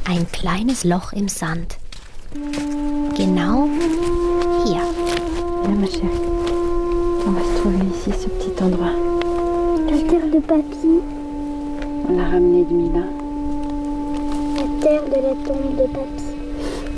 Ein kleines Loch im Sand. Genau hier. Là, ma chérie, on va se trouver ici, ce petit endroit. La terre de papy. On l'a ramené de Milan. La terre de la tombe de papy.